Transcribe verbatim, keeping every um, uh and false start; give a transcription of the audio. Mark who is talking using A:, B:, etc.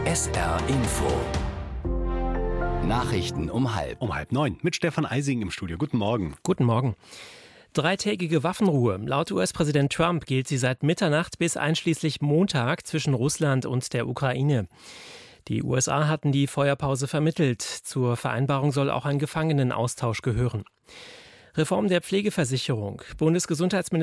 A: S R Info. Nachrichten um halb.
B: Um halb neun mit Stefan Eising im Studio. Guten Morgen.
C: Guten Morgen. Dreitägige Waffenruhe. Laut U S-Präsident Trump gilt sie seit Mitternacht bis einschließlich Montag zwischen Russland und der Ukraine. Die U S A hatten die Feuerpause vermittelt. Zur Vereinbarung soll auch ein Gefangenenaustausch gehören. Reform der Pflegeversicherung. Bundesgesundheitsminister